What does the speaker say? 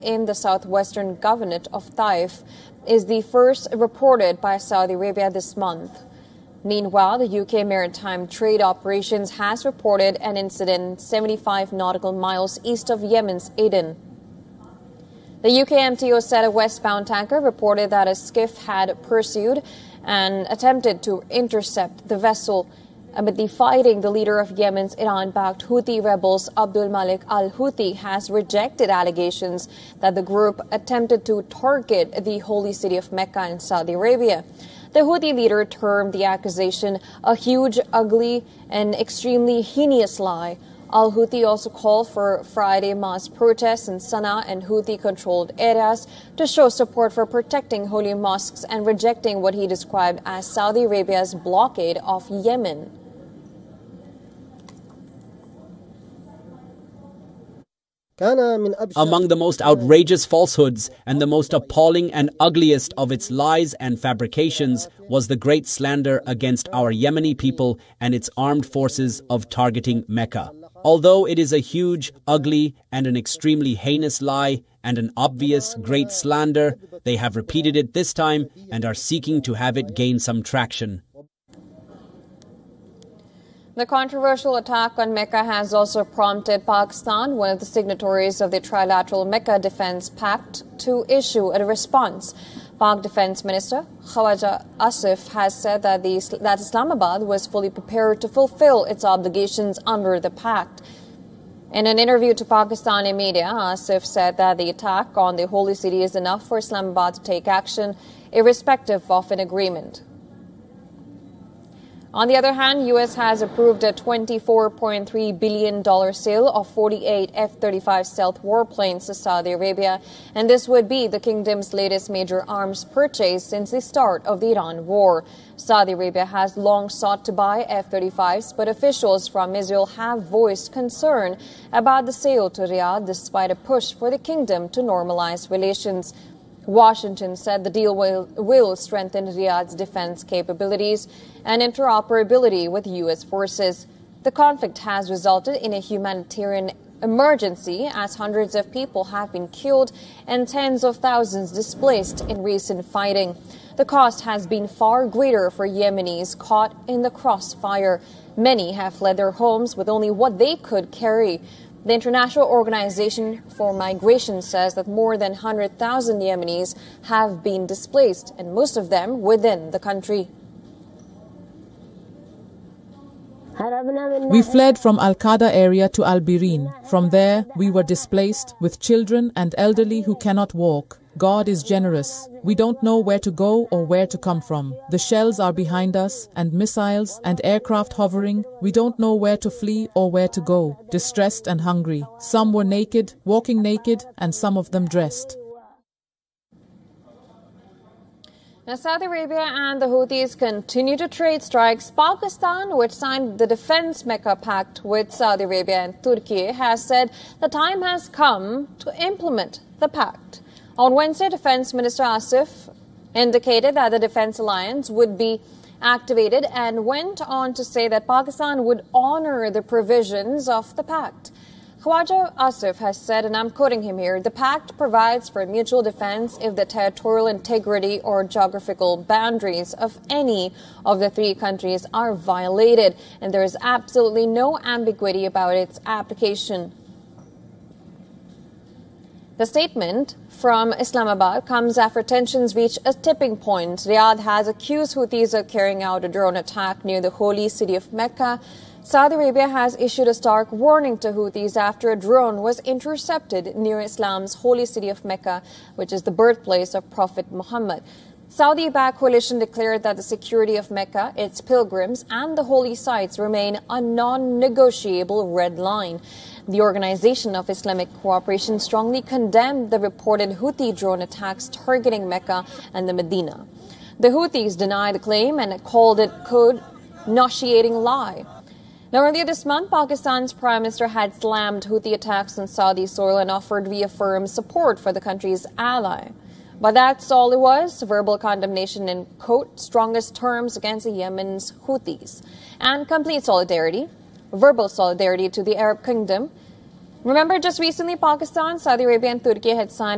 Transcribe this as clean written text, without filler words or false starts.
in the southwestern governorate of Taif is the first reported by Saudi Arabia this month. Meanwhile, the UK Maritime Trade Operations has reported an incident 75 nautical miles east of Yemen's Aden. The UK MTO said a westbound tanker reported that a skiff had pursued and attempted to intercept the vessel. Amid the fighting, the leader of Yemen's Iran-backed Houthi rebels, Abdul Malik al-Houthi, has rejected allegations that the group attempted to target the holy city of Mecca in Saudi Arabia. The Houthi leader termed the accusation a huge, ugly, and extremely heinous lie. Al-Houthi also called for Friday mass protests in Sana'a and Houthi-controlled areas to show support for protecting holy mosques and rejecting what he described as Saudi Arabia's blockade of Yemen. Among the most outrageous falsehoods and the most appalling and ugliest of its lies and fabrications was the great slander against our Yemeni people and its armed forces of targeting Mecca. Although it is a huge, ugly, and an extremely heinous lie and an obvious great slander, they have repeated it this time and are seeking to have it gain some traction. The controversial attack on Mecca has also prompted Pakistan, one of the signatories of the Trilateral Mecca Defense Pact, to issue a response. Pak Defense Minister Khawaja Asif has said that Islamabad was fully prepared to fulfill its obligations under the pact. In an interview to Pakistani media, Asif said that the attack on the holy city is enough for Islamabad to take action, irrespective of an agreement. On the other hand, U.S. has approved a $24.3 billion sale of 48 F-35 stealth warplanes to Saudi Arabia, and this would be the kingdom's latest major arms purchase since the start of the Iran war. Saudi Arabia has long sought to buy F-35s, but officials from Israel have voiced concern about the sale to Riyadh despite a push for the kingdom to normalize relations. Washington said the deal will strengthen Riyadh's defense capabilities and interoperability with U.S. forces. The conflict has resulted in a humanitarian emergency as hundreds of people have been killed and tens of thousands displaced in recent fighting. The cost has been far greater for Yemenis caught in the crossfire. Many have fled their homes with only what they could carry. The International Organization for Migration says that more than 100,000 Yemenis have been displaced, and most of them within the country. We fled from Al-Qada area to Al-Birin. From there, we were displaced with children and elderly who cannot walk. God is generous. We don't know where to go or where to come from. The shells are behind us and missiles and aircraft hovering. We don't know where to flee or where to go. Distressed and hungry. Some were naked, walking naked, and some of them dressed. Now, Saudi Arabia and the Houthis continue to trade strikes. Pakistan, which signed the Defense Mecca Pact with Saudi Arabia and Turkey, has said the time has come to implement the pact. On Wednesday, Defense Minister Asif indicated that the defense alliance would be activated and went on to say that Pakistan would honor the provisions of the pact. Khawaja Asif has said, and I'm quoting him here, the pact provides for mutual defense if the territorial integrity or geographical boundaries of any of the three countries are violated, and there is absolutely no ambiguity about its application. The statement from Islamabad comes after tensions reached a tipping point. Riyadh has accused Houthis of carrying out a drone attack near the holy city of Mecca. Saudi Arabia has issued a stark warning to Houthis after a drone was intercepted near Islam's holy city of Mecca, which is the birthplace of Prophet Muhammad. Saudi-backed coalition declared that the security of Mecca, its pilgrims, and the holy sites remain a non-negotiable red line. The Organization of Islamic Cooperation strongly condemned the reported Houthi drone attacks targeting Mecca and the Medina. The Houthis denied the claim and called it code-nauseating lie. Now, earlier this month, Pakistan's Prime Minister had slammed Houthi attacks on Saudi soil and offered reaffirmed support for the country's ally. But that's all it was, verbal condemnation in, quote, strongest terms against the Yemen's Houthis, and complete solidarity, verbal solidarity to the Arab Kingdom. Remember, just recently, Pakistan, Saudi Arabia, and Turkey had signed